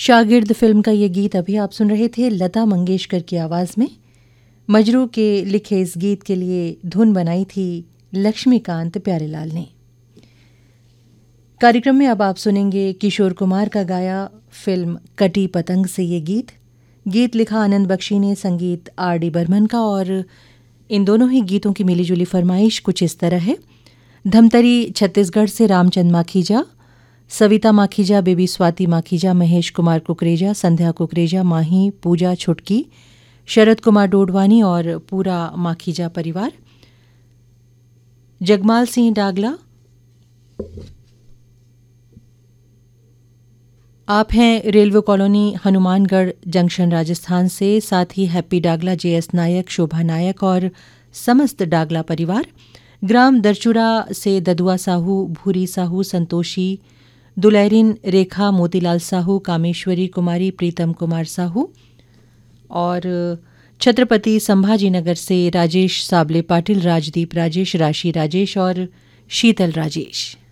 शागिर्द फिल्म का ये गीत अभी आप सुन रहे थे लता मंगेशकर की आवाज़ में। मजरू के लिखे इस गीत के लिए धुन बनाई थी लक्ष्मीकांत प्यारेलाल ने। कार्यक्रम में अब आप सुनेंगे किशोर कुमार का गाया फिल्म कटी पतंग से ये गीत। गीत लिखा आनंद बख्शी ने, संगीत R.D. बर्मन का। और इन दोनों ही गीतों की मिलीजुली फरमाइश कुछ इस तरह है। धमतरी छत्तीसगढ़ से रामचंद माखीजा, सविता माखीजा, बेबी स्वाति माखीजा, महेश कुमार कुकरेजा, संध्या कुकरेजा, माही, पूजा छुटकी, शरद कुमार डोडवानी और पूरा माखीजा परिवार। जगमाल सिंह डागला, आप हैं railway colony Hanumangarh junction Rajasthan से। साथ ही हैप्पी डागला, JS नायक, शोभा नायक और समस्त डागला परिवार। ग्राम दरचुरा से ददुआ साहू, भूरी साहू, संतोषी, दुलैरिन, रेखा, मोतीलाल साहू, कामेश्वरी कुमारी, प्रीतम कुमार साहू। और छत्रपति संभाजी नगर से राजेश साबले पाटिल, राजदीप राजेश, राशि राजेश और शीतल राजेश।